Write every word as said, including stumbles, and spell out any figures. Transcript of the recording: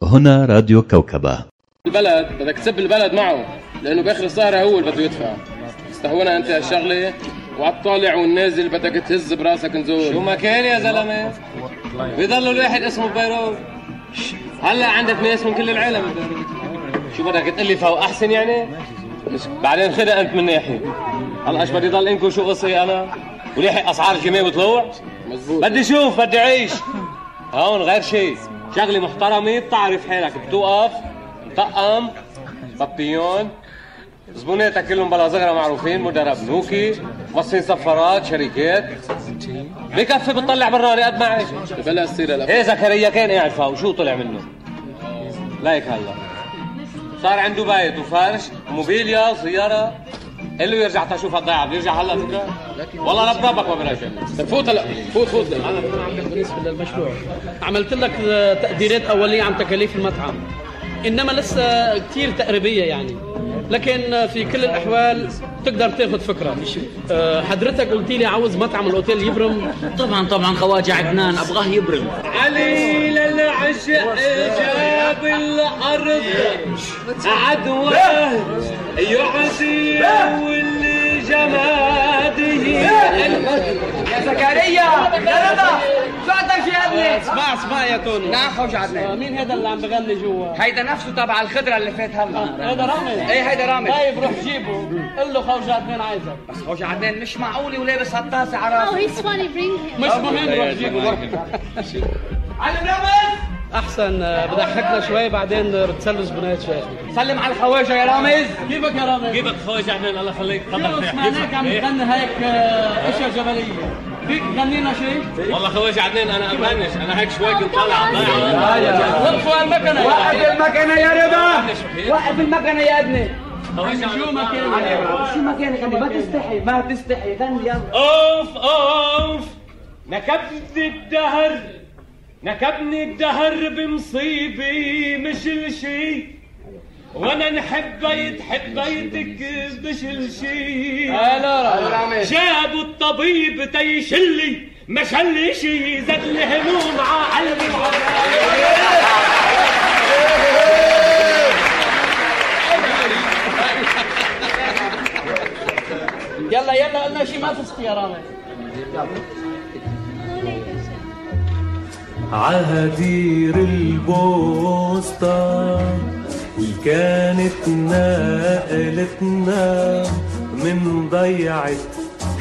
هنا راديو كوكبة. البلد بدك تسب البلد معه، لأنه بآخر السهرة هو اللي بده يدفع. استهونا أنت هالشغلة وعالطالع والنازل بدك تهز براسك نزول. شو ما كان يا زلمة؟ بيضل الواحد اسمه بيروت. هلا عندك ناس من كل العالم. شو بدك تقلي فهو أحسن يعني؟ بعدين خدها أنت من ناحية. هلا ايش بدي ضل انكم شو قصي أنا؟ وليحق أسعار الجماع وطلوع؟ مزبوط. بدي شوف بدي عيش. هون غير شيء. شغلة محترمة بتعرف حالك، بتوقف مطقم بابيون، زبوناتك كلهم بلا صغرى معروفين، مدراء بنوكي، موصين سفارات، شركات، بكفي بتطلع براني قد معي. بلا السيرة لفا. ايه زكريا كان قاعد فوق، شو طلع منه؟ لايك هلا صار عنده بيت وفرش وموبيليا وسيارة. قال له يرجع تشوف هالضيعة، بيرجع هلا فكرة؟ والله لا بربك ما برجع. طيب فوت هلا، فوت فوت. أنا بالنسبة للمشروع عملت لك تقديرات أولية عن تكاليف المطعم، إنما لسه كتير تقريبية يعني، لكن في كل الأحوال تقدر تاخذ فكرة. حضرتك قلت لي عاوز مطعم الأوتيل يبرم. طبعا طبعا خواجة عدنان أبغاه يبرم. علي للعشق جاب الأرض عدوه يعزي واللي جماده. يا زكريا يا رضا شو عندك يا ابني؟ اسمع اسمع يا توني. نعم خوجة عدنان. مين هذا اللي عم بغني جوا؟ هيدا نفسه تبع الخضرة اللي فات هلا. هذا رامز. ايه هيدا رامز. طيب روح جيبه، قل له خوجة عدنان عايزك. بس خوجة عدنان مش معقولة ولابس هالطاسة على Oh, راسه. he's funny. Bring him. مش مهم، روح جيبه. علم رامز أحسن بضحكنا شوي بعدين بتسلوا زبونات شوي. سلم على الخواجة يا رامز. كيفك يا رامز؟ كيفك خوي عدنان الله يخليك. تفضل. سمعناك عم تغني هيك اشياء جبلية، فيك تغنينا شيء؟ والله خوي عدنان انا ابغنش، انا هيك شوي كنت طالع وقفوا المكنة. وقف المكنة يا رضا. وقف المكنة يا ابني. شو مكانك؟ شو مكانك؟ ما تستحي ما تستحي غني يلا. اوف اوف نكبني الدهر، نكبني الدهر بمصيبي مش الشي، وانا نحبيت حبيتك مش الشي. جابوا الطبيب تيشلي ما شلي شي، زاد الهموم ع قلبي يلا يلا قلنا شي ما فزت يا رامي. عهدير البوسطة كانت نقلتنا من ضيعة